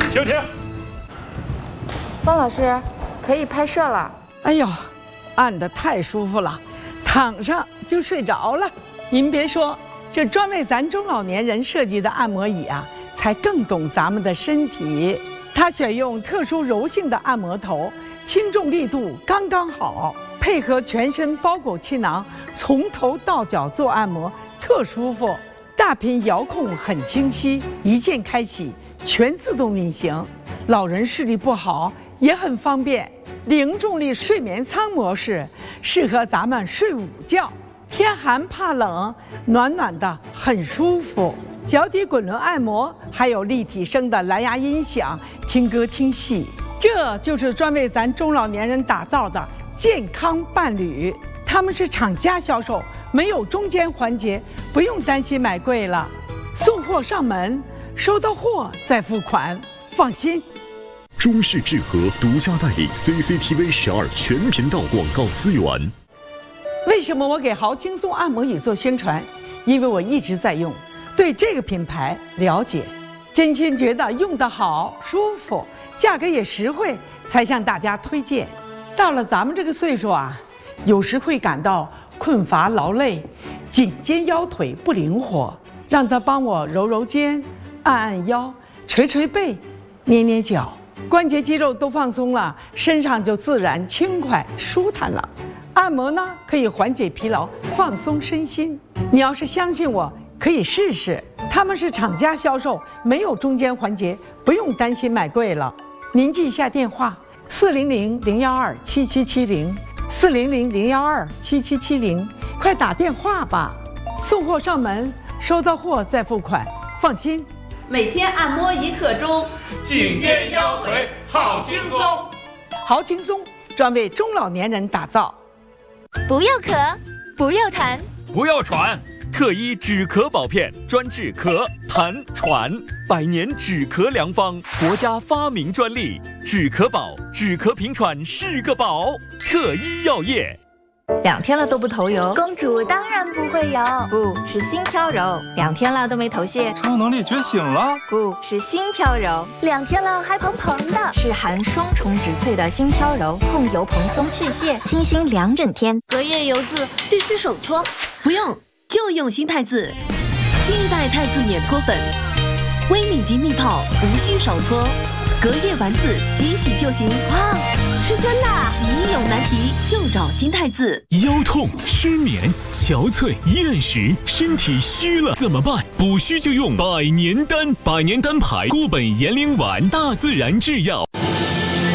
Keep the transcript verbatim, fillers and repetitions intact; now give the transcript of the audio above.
请停。 方老师，可以拍摄了。 哎呦，按得太舒服了，躺上就睡着了。您别说，这专为咱中老年人设计的按摩椅啊，才更懂咱们的身体。它选用特殊柔性的按摩头，轻重力度刚刚好，配合全身包裹气囊，从头到脚做按摩，特舒服。大屏遥控很清晰，一键开启，全自动运行。老人视力不好也很方便。零重力睡眠舱模式适合咱们睡午觉，天寒怕冷，暖暖的很舒服。脚底滚轮按摩，还有立体声的蓝牙音响，听歌听戏。这就是专为咱中老年人打造的健康伴侣。他们是厂家销售，没有中间环节，不用担心买贵了。送货上门，收到货再付款，放心。 中视智和独家代理 C C T V 十二全频道广告资源。 为什么我给豪轻松按摩椅做宣传？因为我一直在用，对这个品牌了解，真心觉得用得好、舒服，价格也实惠，才向大家推荐。到了咱们这个岁数啊，有时会感到困乏劳累，颈肩腰腿不灵活，让他帮我揉揉肩，按按腰，捶捶背，捏捏脚。关节肌肉都放松了，身上就自然轻快舒坦了。按摩呢，可以缓解疲劳，放松身心。你要是相信我，可以试试。他们是厂家销售，没有中间环节，不用担心买贵了。您记一下电话：四零零零幺二七七七零，四零零零幺二七七七零，快打电话吧。送货上门，收到货再付款，放心。 每天按摩一刻钟， 颈肩腰腿好轻松。 好轻松，专为中老年人打造。 不要咳，不要痰， 不要喘， 特医止咳保片，专治咳、痰、喘，百年止咳良方，国家发明专利。止咳宝，止咳平喘是个宝。特医药业。 两天了都不头油， 公主当然不会有， 不是心飘柔。两天了都没头屑， 超能力觉醒了， 不是心飘柔。 两天了还蓬蓬的， 是含双重植萃的心飘柔，控油蓬松去屑，清新两整天。 隔夜油渍必须手搓， 不用就用新太子，新一代太子免搓粉，微米级密泡，无需手搓。隔夜丸子即洗就行， 哇，是真的！ 洗衣有难题就找新太子。 腰痛、失眠、憔悴、厌食，身体虚了怎么办？补虚就用百年丹，百年丹牌固本延龄丸，大自然制药。